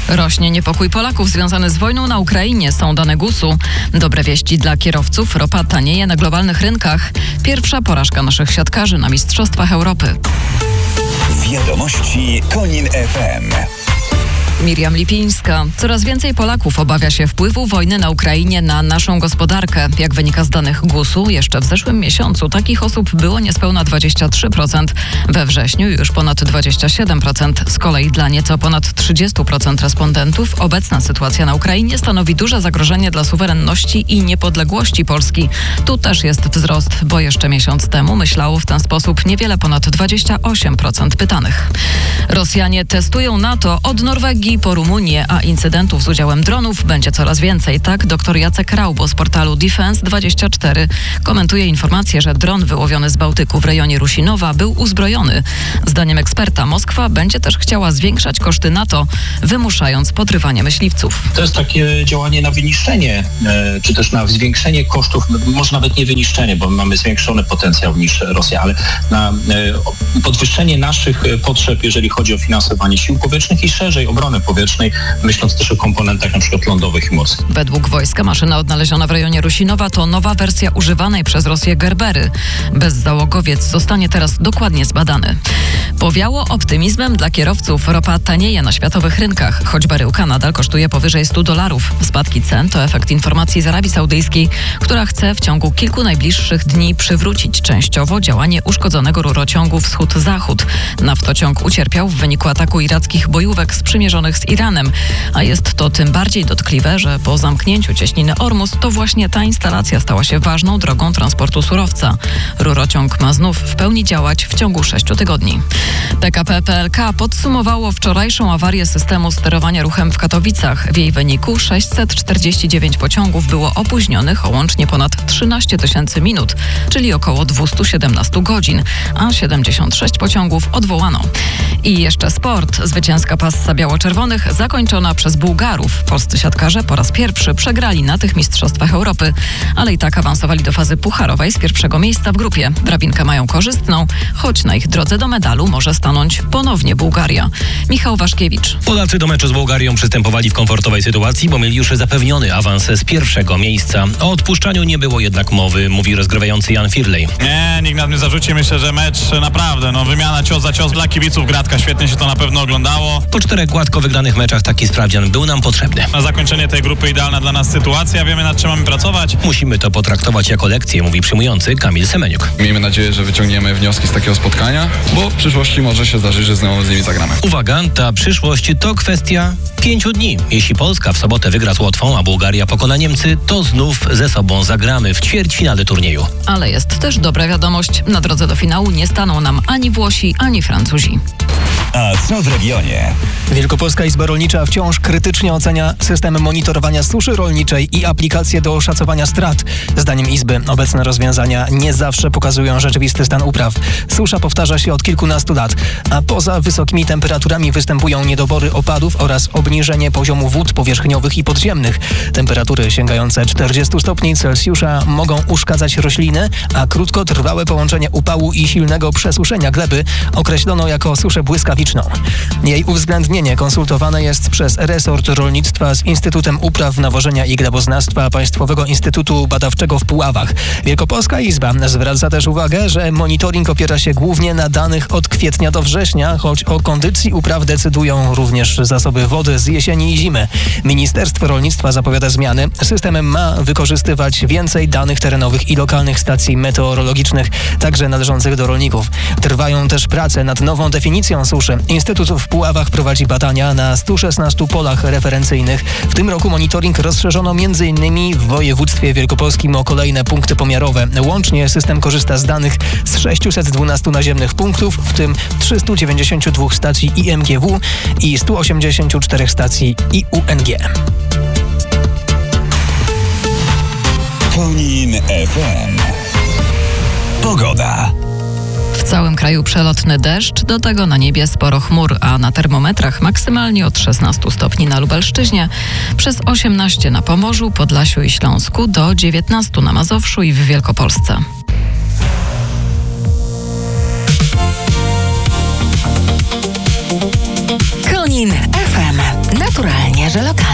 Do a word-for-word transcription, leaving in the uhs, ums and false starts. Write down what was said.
Rośnie niepokój Polaków związany z wojną na Ukrainie, są dane gusu. Dobre wieści dla kierowców, ropa tanieje na globalnych rynkach. Pierwsza porażka naszych siatkarzy na Mistrzostwach Europy. Wiadomości Konin F M. Miriam Lipińska. Coraz więcej Polaków obawia się wpływu wojny na Ukrainie na naszą gospodarkę. Jak wynika z danych gusu, jeszcze w zeszłym miesiącu takich osób było niespełna dwadzieścia trzy procent. We wrześniu już ponad dwadzieścia siedem procent. Z kolei dla nieco ponad trzydzieści procent respondentów obecna sytuacja na Ukrainie stanowi duże zagrożenie dla suwerenności i niepodległości Polski. Tu też jest wzrost, bo jeszcze miesiąc temu myślało w ten sposób niewiele ponad dwadzieścia osiem procent pytanych. Rosjanie testują NATO od Norwegii po Rumunię, a incydentów z udziałem dronów będzie coraz więcej. Tak dr Jacek Raubo z portalu Defense dwadzieścia cztery komentuje informację, że dron wyłowiony z Bałtyku w rejonie Rusinowa był uzbrojony. Zdaniem eksperta Moskwa będzie też chciała zwiększać koszty NATO, wymuszając podrywanie myśliwców. To jest takie działanie na wyniszczenie, e, czy też na zwiększenie kosztów, może nawet nie wyniszczenie, bo mamy zwiększony potencjał niż Rosja, ale na e, podwyższenie naszych potrzeb, jeżeli chodzi o finansowanie sił powietrznych i szerzej obrony powietrznej, myśląc też o komponentach na przykład lądowych i morskich. Według wojska maszyna odnaleziona w rejonie Rusinowa to nowa wersja używanej przez Rosję Gerbery. Bezzałogowiec zostanie teraz dokładnie zbadany. Powiało optymizmem dla kierowców. Ropa tanieje na światowych rynkach, choć baryłka nadal kosztuje powyżej stu dolarów. Spadki cen to efekt informacji z Arabii Saudyjskiej, która chce w ciągu kilku najbliższych dni przywrócić częściowo działanie uszkodzonego rurociągu wschód-zachód. Naftociąg ucierpiał w wyniku ataku irackich bojówek sprzymierzonych z Iranem, a jest to tym bardziej dotkliwe, że po zamknięciu cieśniny Ormus to właśnie ta instalacja stała się ważną drogą transportu surowca. Rurociąg ma znów w pełni działać w ciągu sześciu tygodni. P K P P L K podsumowało wczorajszą awarię systemu sterowania ruchem w Katowicach. W jej wyniku sześćset czterdzieści dziewięć pociągów było opóźnionych o łącznie ponad trzynaście tysięcy minut, czyli około dwieście siedemnaście godzin, a siedemdziesiąt sześć pociągów odwołano. I jeszcze sport. Zwycięska passa biało-czerwonych zakończona przez Bułgarów. Polscy siatkarze po raz pierwszy przegrali na tych Mistrzostwach Europy, ale i tak awansowali do fazy pucharowej z pierwszego miejsca w grupie. Drabinkę mają korzystną, choć na ich drodze do medalu może stanąć ponownie Bułgaria. Michał Waszkiewicz. Polacy do meczu z Bułgarią przystępowali w komfortowej sytuacji, bo mieli już zapewniony awans z pierwszego miejsca. O odpuszczaniu nie było jednak mowy, mówi rozgrywający Jan Firlej. Nie, nikt nas nie zarzuci. Myślę, że mecz naprawdę, no wymiana cios za cios dla kibiców Gradka. Świetnie się to na pewno oglądało. Po czterech gładko wygranych meczach taki sprawdzian był nam potrzebny. Na zakończenie tej grupy idealna dla nas sytuacja. Wiemy, nad czym mamy pracować. Musimy to potraktować jako lekcję, mówi przyjmujący Kamil Semeniuk. Miejmy nadzieję, że wyciągniemy wnioski z takiego spotkania, bo w przyszłości może się zdarzyć, że znowu z nimi zagramy. Uwaga, ta przyszłość to kwestia pięciu dni. Jeśli Polska w sobotę wygra z Łotwą, a Bułgaria pokona Niemcy, to znów ze sobą zagramy w ćwierćfinale turnieju. Ale jest też dobra wiadomość. Na drodze do finału nie staną nam ani Włosi, ani Francuzi. A co w regionie? Wielkopolska Izba Rolnicza wciąż krytycznie ocenia system monitorowania suszy rolniczej i aplikacje do oszacowania strat. Zdaniem Izby obecne rozwiązania nie zawsze pokazują rzeczywisty stan upraw. Susza powtarza się od kilkunastu lat, a poza wysokimi temperaturami występują niedobory opadów oraz obniżenie poziomu wód powierzchniowych i podziemnych. Temperatury sięgające czterdziestu stopni Celsjusza mogą uszkadzać rośliny, a krótkotrwałe połączenie upału i silnego przesuszenia gleby określono jako suszę błyskawiczną. Jej uwzględnienie konsultowane jest przez resort rolnictwa z Instytutem Upraw, Nawożenia i Gleboznawstwa Państwowego Instytutu Badawczego w Puławach. Wielkopolska Izba zwraca też uwagę, że monitoring opiera się głównie na danych od kwietnia do września, choć o kondycji upraw decydują również zasoby wody z jesieni i zimy. Ministerstwo Rolnictwa zapowiada zmiany. System ma wykorzystywać więcej danych terenowych i lokalnych stacji meteorologicznych, także należących do rolników. Trwają też prace nad nową definicją suszy. Instytut w Puławach prowadzi badania na stu szesnastu polach referencyjnych. W tym roku monitoring rozszerzono między innymi w województwie wielkopolskim o kolejne punkty pomiarowe. Łącznie system korzysta z danych z sześciuset dwunastu naziemnych punktów, w tym trzystu dziewięćdziesięciu dwóch stacji I M G W i stu osiemdziesięciu czterech stacji I U N G. Konin F M. Pogoda. W całym kraju przelotny deszcz, do tego na niebie sporo chmur, a na termometrach maksymalnie od szesnastu stopni na Lubelszczyźnie, przez osiemnaście na Pomorzu, Podlasiu i Śląsku, do dziewiętnastu na Mazowszu i w Wielkopolsce. Konin F M. Naturalnie. lokalne.